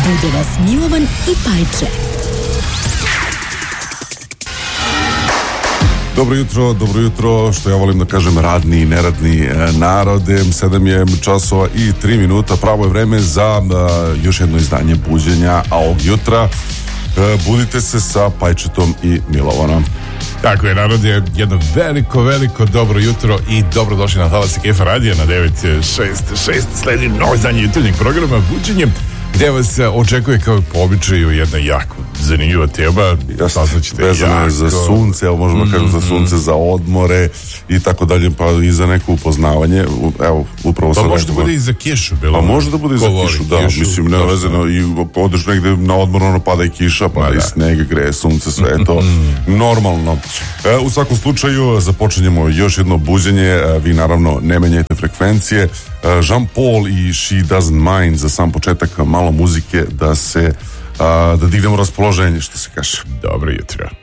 Bude vas Milovan i Pajče. Dobro jutro, što ja volim da kažem radni i neradni narode. 7 je časova i 3 minuta, pravo je vreme za još jedno izdanje buđenja, a ovog jutra budite se sa Pajčetom i Milovanom. Tako je, narod, je jedno veliko dobro jutro i dobrodošli na Talas Kefa radija na 966. Sledi novo izdanje jutarnjeg programa Buđenje, gde vas očekuje kao po običaju jedna jako zanimljiva tema. Vezano je za sunce, evo možemo kažem za sunce, za odmore i tako dalje, pa i za neko upoznavanje. Evo, upravo pa može da bude i za kišu. Pa može da bude i za kišu, da. Mislim, nevezano, i odeš negde na odmor, ono pada i kiša, pada i sneg, greje sunce, sve je to normalno. U svakom slučaju, započinjemo još jedno buđenje. Vi naravno ne menjajte frekvencije. Jean Paul i She Doesn't Mind, za sam početak malo muzike da dignemo raspoloženje, što se kaže. Dobro jutro.